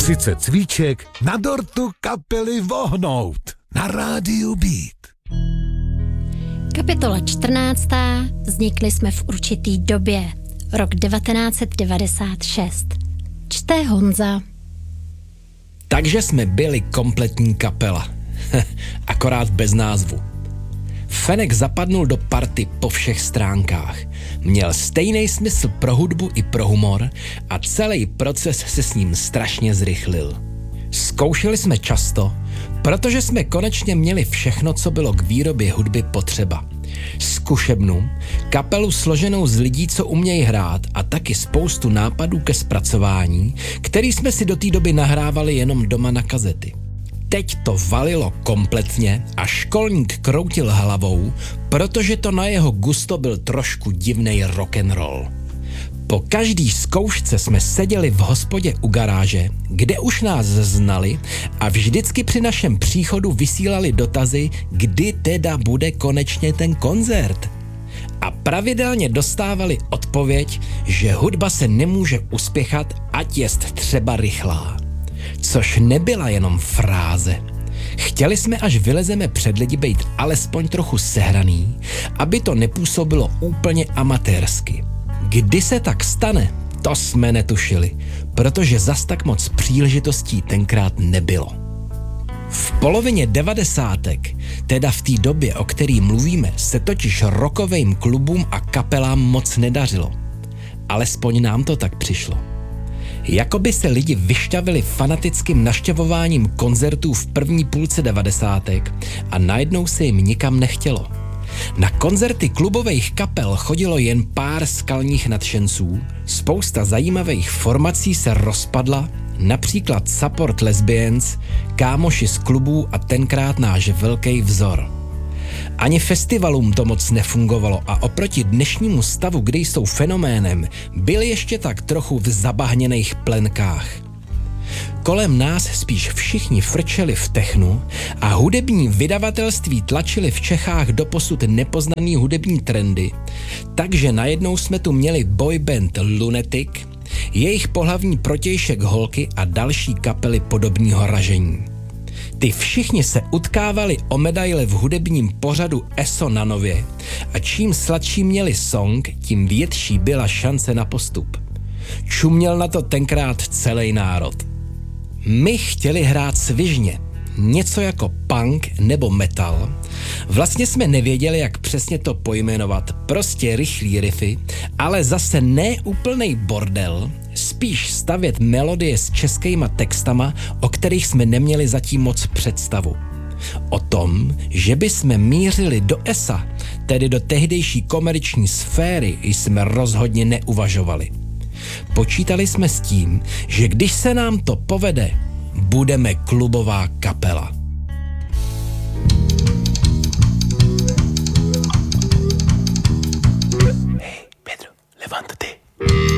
Sice cvíček, na dortu kapely vohnout. Na rádiu Beat. Kapitola 14. Vznikli jsme v určitý době. Rok 1996. Čte Honza. Takže jsme byli kompletní kapela. Akorát bez názvu. Fenek zapadnul do party po všech stránkách. Měl stejný smysl pro hudbu i pro humor a celý proces se s ním strašně zrychlil. Zkoušeli jsme často, protože jsme konečně měli všechno, co bylo k výrobě hudby potřeba. Zkušebnu, kapelu složenou z lidí, co umějí hrát, a taky spoustu nápadů ke zpracování, který jsme si do té doby nahrávali jenom doma na kazety. Teď to valilo kompletně a školník kroutil hlavou, protože to na jeho gusto byl trošku divnej rock'n'roll. Po každý zkoušce jsme seděli v hospodě u garáže, kde už nás znali a vždycky při našem příchodu vysílali dotazy, kdy teda bude konečně ten koncert. A pravidelně dostávali odpověď, že hudba se nemůže uspěchat, ať jest třeba rychlá. Což nebyla jenom fráze. Chtěli jsme, až vylezeme před lidi, být alespoň trochu sehraný, aby to nepůsobilo úplně amatérsky. Kdy se tak stane, to jsme netušili, protože zas tak moc příležitostí tenkrát nebylo. V polovině 90. teda v té době, o který mluvíme, se totiž rockovým klubům a kapelám moc nedařilo. Alespoň nám to tak přišlo. Jakoby se lidi vyšťavili fanatickým navštěvováním koncertů v první půlce 90. a najednou se jim nikam nechtělo. Na koncerty klubových kapel chodilo jen pár skalních nadšenců, spousta zajímavých formací se rozpadla, například Support Lesbians, Kámoši z klubů a tenkrát náš velký vzor. Ani festivalům to moc nefungovalo a oproti dnešnímu stavu, kdy jsou fenoménem, byli ještě tak trochu v zabahněných plenkách. Kolem nás spíš všichni frčeli v technu a hudební vydavatelství tlačili v Čechách doposud nepoznaný hudební trendy, takže najednou jsme tu měli boyband Lunatic, jejich pohlavní protějšek Holky a další kapely podobného ražení. Ty všichni se utkávali o medaile v hudebním pořadu ESO na Nově a čím sladší měli song, tím větší byla šance na postup. Čuměl na to tenkrát celý národ. My chtěli hrát svižně, něco jako punk nebo metal. Vlastně jsme nevěděli, jak přesně to pojmenovat, prostě rychlý riffy, ale zase ne úplnej bordel, spíš stavět melodie s českýma textama, o kterých jsme neměli zatím moc představu. O tom, že bychom mířili do ESA, tedy do tehdejší komerční sféry, jsme rozhodně neuvažovali. Počítali jsme s tím, že když se nám to povede, budeme klubová kapela.